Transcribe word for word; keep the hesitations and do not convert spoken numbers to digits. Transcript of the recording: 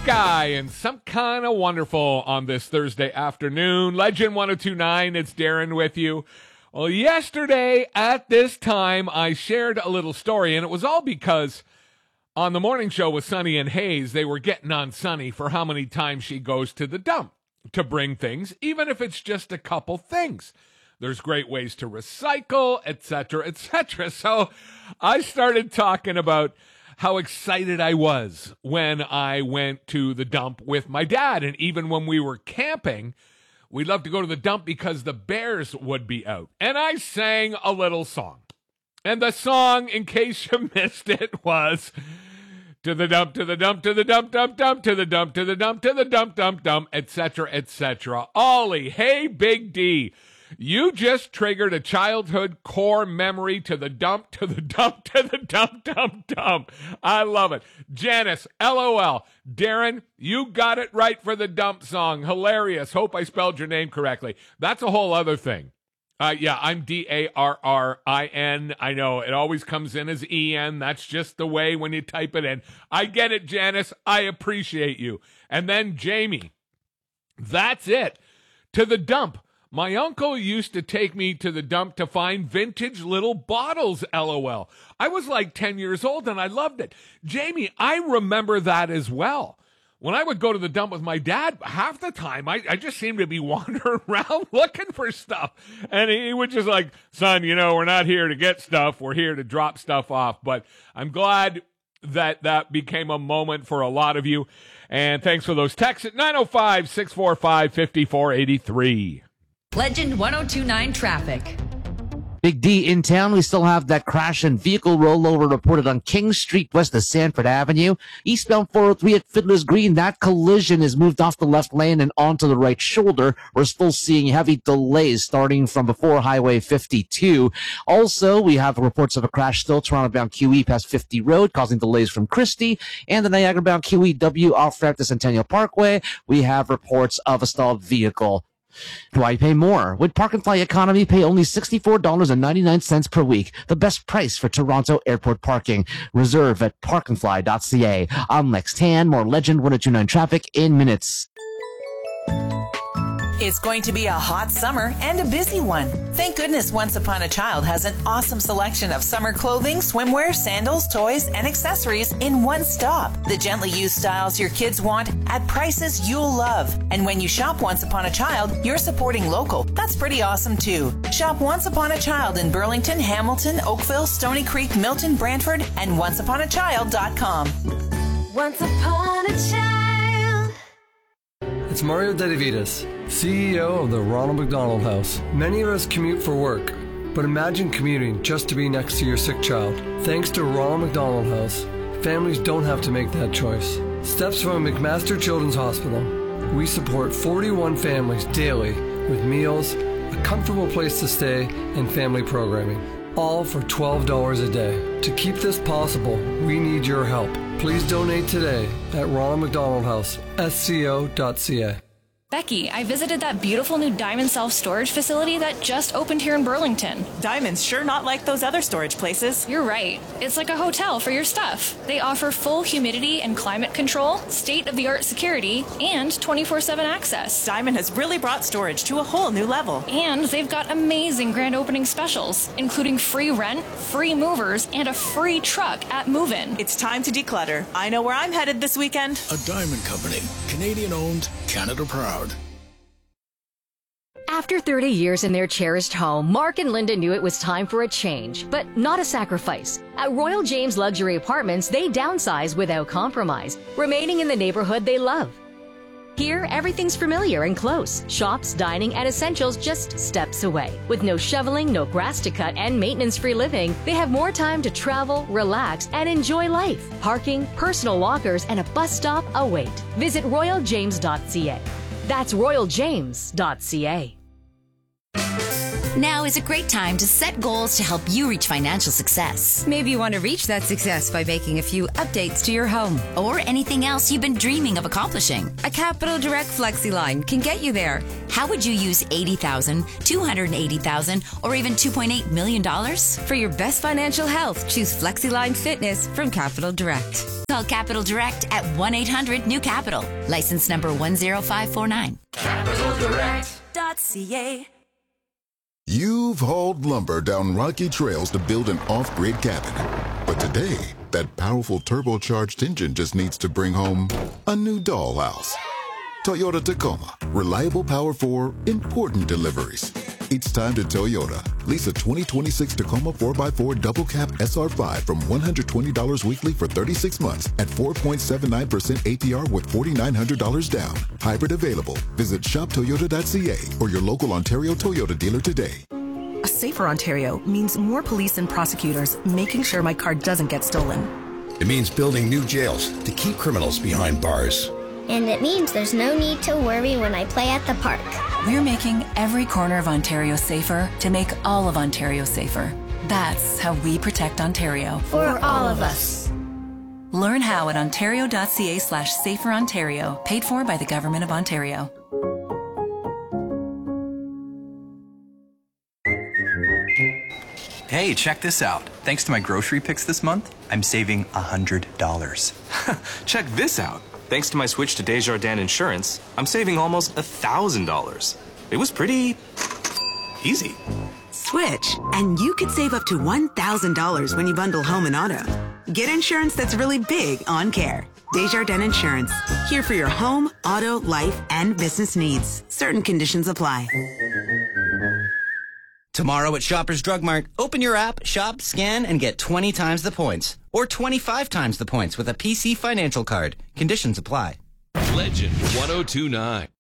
Sky and Some Kind of Wonderful on this Thursday afternoon. Legend ten twenty-nine, it's Darren with you. Well, yesterday at this time, I shared a little story, and it was all because on the morning show with Sunny and Hayes, they were getting on Sunny for how many times she goes to the dump to bring things, even if it's just a couple things. There's great ways to recycle, et cetera, et cetera. So I started talking about how excited I was when I went to the dump with my dad. And even when we were camping, we loved to go to the dump because the bears would be out. And I sang a little song. And the song, in case you missed it, was to the dump, to the dump, to the dump, dump, dump, to the dump, to the dump, to the dump, dump, dump, et cetera, et cetera. Ollie, hey, Big D. You just triggered a childhood core memory to the dump, to the dump, to the dump, dump, dump. I love it. Janice, LOL. Darren, you got it right for the dump song. Hilarious. Hope I spelled your name correctly. That's a whole other thing. Uh, yeah, I'm D A R R I N. I know it always comes in as E N. That's just the way when you type it in. I get it, Janice. I appreciate you. And then Jamie. That's it. To the dump. My uncle used to take me to the dump to find vintage little bottles, LOL. I was like ten years old and I loved it. Jamie, I remember that as well. When I would go to the dump with my dad, half the time, I, I just seemed to be wandering around looking for stuff. And he would just like, son, you know, we're not here to get stuff. We're here to drop stuff off. But I'm glad that that became a moment for a lot of you. And thanks for those texts at nine oh five, six four five, five four eight three. Legend ten twenty-nine traffic. Big D in town. We still have that crash and vehicle rollover reported on King Street west of Sanford Avenue. Eastbound four oh three at Fiddler's Green. That collision is moved off the left lane and onto the right shoulder. We're still seeing heavy delays starting from before Highway fifty-two. Also, we have reports of a crash still Toronto-bound Q E past fifty Road, causing delays from Christie, and the Niagara-bound Q E W off ramp to Centennial Parkway. We have reports of a stalled vehicle. Why pay more? With Park and Fly Economy, pay only sixty-four dollars and ninety-nine cents per week. The best price for Toronto airport parking. Reserve at park and fly dot c a. I'm Lex Tan. More Legend ten twenty-nine traffic in minutes. It's going to be a hot summer and a busy one. Thank goodness Once Upon a Child has an awesome selection of summer clothing, swimwear, sandals, toys, and accessories in one stop. The gently used styles your kids want at prices you'll love. And when you shop Once Upon a Child, you're supporting local. That's pretty awesome too. Shop Once Upon a Child in Burlington, Hamilton, Oakville, Stony Creek, Milton, Brantford, and once upon a child dot com. Once upon a child. It's Mario Dedivitas, C E O of the Ronald McDonald House. Many of us commute for work, but imagine commuting just to be next to your sick child. Thanks to Ronald McDonald House, families don't have to make that choice. Steps from McMaster Children's Hospital. We support forty-one families daily with meals, a comfortable place to stay, and family programming. All for twelve dollars a day. To keep this possible, we need your help. Please donate today at Ronald McDonald House, S C O dot C A. Becky, I visited that beautiful new Diamond self-storage facility that just opened here in Burlington. Diamond's sure not like those other storage places. You're right. It's like a hotel for your stuff. They offer full humidity and climate control, state-of-the-art security, and twenty-four seven access. Diamond has really brought storage to a whole new level. And they've got amazing grand opening specials, including free rent, free movers, and a free truck at move-in. It's time to declutter. I know where I'm headed this weekend. A Diamond Company. Canadian-owned, Canada-proud. After thirty years in their cherished home, Mark and Linda knew it was time for a change, but not a sacrifice. At Royal James Luxury Apartments, they downsize without compromise, remaining in the neighborhood they love. Here, everything's familiar and close. Shops, dining, and essentials just steps away. With no shoveling, no grass to cut, and maintenance-free living, they have more time to travel, relax, and enjoy life. Parking, personal lockers, and a bus stop await. Visit royal james dot c a. That's royal james dot c a. Now is a great time to set goals to help you reach financial success. Maybe you want to reach that success by making a few updates to your home. Or anything else you've been dreaming of accomplishing. A Capital Direct FlexiLine can get you there. How would you use eighty thousand dollars, two hundred eighty thousand dollars, or even two point eight million dollars? For your best financial health, choose FlexiLine Fitness from Capital Direct. Call Capital Direct at one eight hundred new capital. License number one zero five four nine. Capital Direct dot C A. You've hauled lumber down rocky trails to build an off-grid cabin. But today, that powerful turbocharged engine just needs to bring home a new dollhouse. Toyota Tacoma. Reliable power for important deliveries. It's time to Toyota. Lease a twenty twenty-six Tacoma four by four Double Cab S R five from one hundred twenty dollars weekly for thirty-six months at four point seven nine percent A P R with four thousand nine hundred dollars down. Hybrid available. Visit shop toyota dot c a or your local Ontario Toyota dealer today. A safer Ontario means more police and prosecutors making sure my car doesn't get stolen. It means building new jails to keep criminals behind bars. And it means there's no need to worry when I play at the park. We're making every corner of Ontario safer to make all of Ontario safer. That's how we protect Ontario. For all of us. Learn how at ontario dot c a slash safer Ontario, paid for by the Government of Ontario. Hey, check this out. Thanks to my grocery picks this month, I'm saving one hundred dollars. Check this out. Thanks to my switch to Desjardins Insurance, I'm saving almost one thousand dollars. It was pretty easy. Switch, and you could save up to one thousand dollars when you bundle home and auto. Get insurance that's really big on care. Desjardins Insurance. Here for your home, auto, life, and business needs. Certain conditions apply. Tomorrow at Shoppers Drug Mart, open your app, shop, scan, and get twenty times the points. Or twenty-five times the points with a P C Financial Card. Conditions apply. Legend one oh two nine.